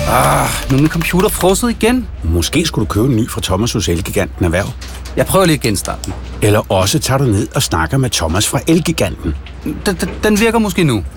Nu er min computer frosset igen. Måske skulle du købe en ny fra Thomas hos Elgiganten Erhverv. Jeg prøver lige at genstarte den. Eller også tager du ned og snakker med Thomas fra Elgiganten. Den virker måske nu.